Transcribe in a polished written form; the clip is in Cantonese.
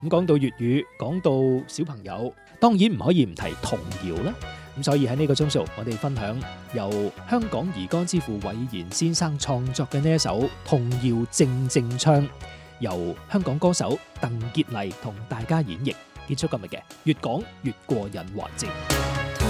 咁講到粵語，講到小朋友，當然唔可以唔提童謠啦。咁所以喺呢個鐘數，我哋分享由香港兒歌之父韋然先生創作嘅呢一首童謠靜靜唱，由香港歌手鄧潔麗同大家演繹，結束今日嘅越講越過癮環節。